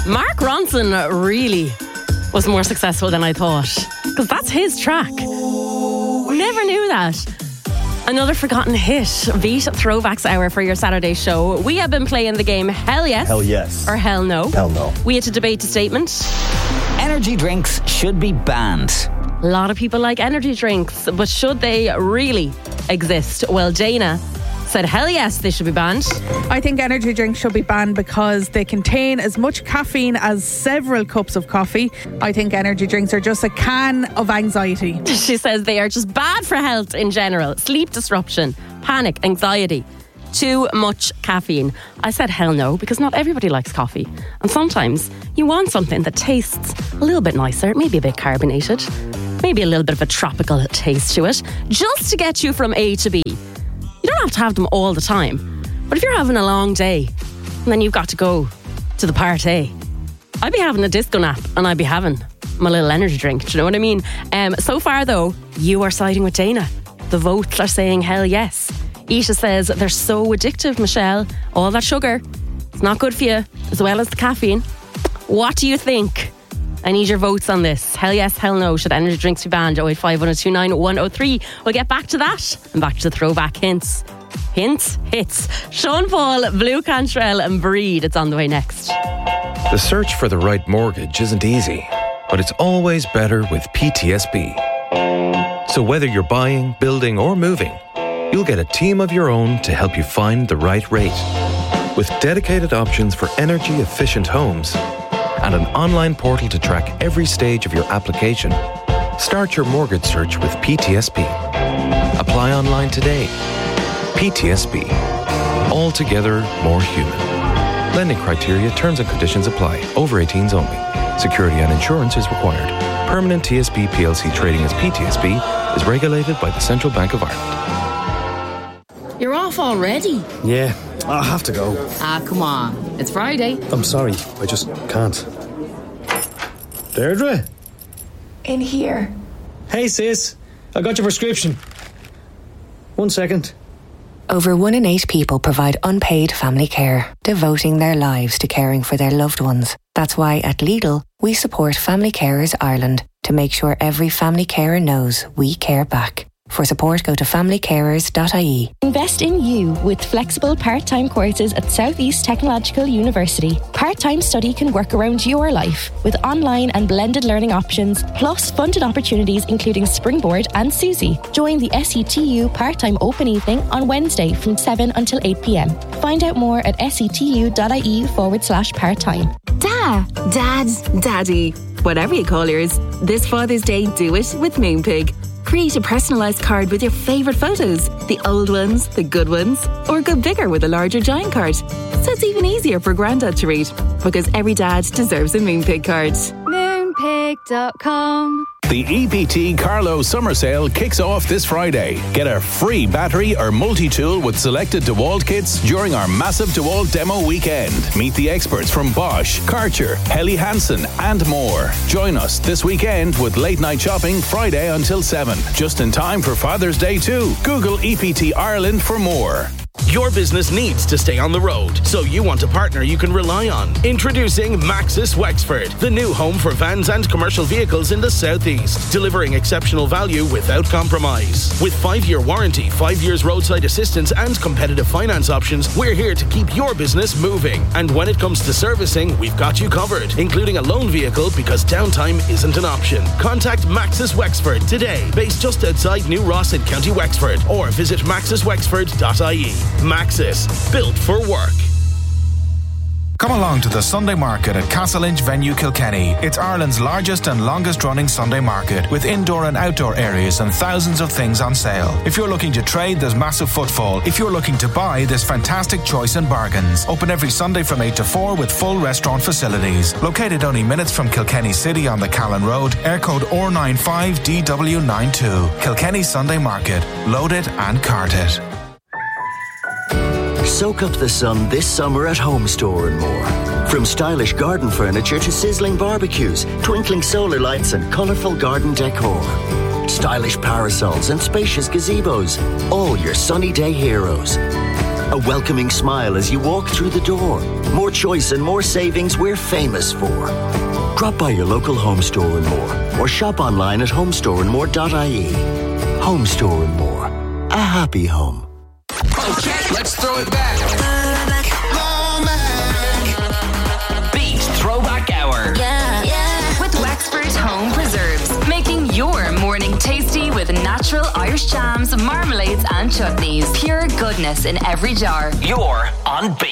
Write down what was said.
Mark Ronson really was more successful than I thought, because that's his track. Never knew that. Another forgotten hit. Beat Throwbacks Hour for your Saturday show. We have been playing the game Hell Yes. Hell yes. Or Hell No. Hell no. We had to debate a statement. Energy drinks should be banned. A lot of people like energy drinks, but should they really exist? Well, Dana said hell yes, they should be banned. I think energy drinks should be banned because they contain as much caffeine as several cups of coffee. I think energy drinks are just a can of anxiety. She says they are just bad for health in general. Sleep disruption, panic, anxiety. Too much caffeine. I said hell no because not everybody likes coffee. And sometimes you want something that tastes a little bit nicer, maybe a bit carbonated, maybe a little bit of a tropical taste to it, just to get you from A to B. You don't have to have them all the time. But if you're having a long day and then you've got to go to the party, I'd be having a disco nap and I'd be having my little energy drink. Do you know what I mean? So far though, you are siding with Dana. The votes are saying hell yes. Isha says they're so addictive, Michelle. All that sugar, it's not good for you, as well as the caffeine. What do you think? I need your votes on this. Hell yes, hell no. Should energy drinks be banned? 085 1029 103. We'll get back to that and back to the throwback hints. Hits. Sean Paul, Blue Cantrell and Breed. It's on the way next. The search for the right mortgage isn't easy, but it's always better with PTSB. So whether you're buying, building or moving, you'll get a team of your own to help you find the right rate. With dedicated options for energy-efficient homes and an online portal to track every stage of your application, start your mortgage search with PTSB. Apply online today. PTSB. Altogether more human. Lending criteria, terms and conditions apply. Over 18s only. Security and insurance is required. Permanent TSB PLC trading as PTSB is regulated by the Central Bank of Ireland. You're off already? Yeah, I have to go. Come on. It's Friday. I'm sorry, I just can't. Deirdre? In here. Hey sis, I got your prescription. 1 second. Over 1 in 8 people provide unpaid family care, devoting their lives to caring for their loved ones. That's why at Lidl, we support Family Carers Ireland to make sure every family carer knows we care back. For support, go to familycarers.ie. Invest in you with flexible part-time courses at South East Technological University. Part-time study can work around your life with online and blended learning options, plus funded opportunities including Springboard and Susie. Join the SETU part-time open evening on Wednesday from 7 until 8 p.m. Find out more at setu.ie/part-time. Dad, Daddy, whatever you call yours, this Father's Day, do it with Moonpig. Create a personalised card with your favourite photos, the old ones, the good ones, or go bigger with a larger giant card. So it's even easier for Grandad to read, because every dad deserves a Moonpig card. Moonpig.com. The EPT Carlow Summer Sale kicks off this Friday. Get a free battery or multi-tool with selected DeWalt kits during our massive DeWalt demo weekend. Meet the experts from Bosch, Karcher, Helly Hansen and more. Join us this weekend with late night shopping Friday until 7. Just in time for Father's Day too. Google EPT Ireland for more. Your business needs to stay on the road, so you want a partner you can rely on. Introducing Maxis Wexford, the new home for vans and commercial vehicles in the southeast, delivering exceptional value without compromise. With 5-year warranty, 5 years roadside assistance and competitive finance options, we're here to keep your business moving. And when it comes to servicing, we've got you covered, including a loan vehicle because downtime isn't an option. Contact Maxis Wexford today, based just outside New Ross in County Wexford, or visit maxiswexford.ie. Maxis, built for work. Come along to the Sunday Market at Castlelinch Venue Kilkenny. It's Ireland's largest and longest running Sunday market, with indoor and outdoor areas and thousands of things on sale. If you're looking to trade, there's massive footfall. If you're looking to buy, there's fantastic choice and bargains. Open every Sunday from 8 to 4 with full restaurant facilities. Located only minutes from Kilkenny City on the Callan Road, air code R95DW92. Kilkenny Sunday Market. Load it and cart it. Soak up the sun this summer at Home Store and more. From stylish garden furniture to sizzling barbecues, twinkling solar lights and colourful garden decor. Stylish parasols and spacious gazebos. All your sunny day heroes. A welcoming smile as you walk through the door. More choice and more savings we're famous for. Drop by your local Home Store and More, or shop online at homestoreandmore.ie. Home Store and More. A happy home. Okay, let's throw it back. Beat Throwback Hour. Yeah. With Wexford Home Preserves, making your morning tasty with natural Irish jams, marmalades and chutneys. Pure goodness in every jar. You're on Beat.